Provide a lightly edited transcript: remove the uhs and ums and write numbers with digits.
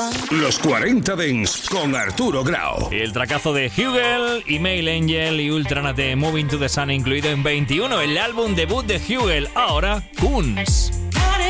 Los 40 Dents con Arturo Grau. Y el tracazo de Hugel, Email Angel y Ultranate Moving to the Sun, incluido en 21, el álbum debut de Hugel, ahora Kunz.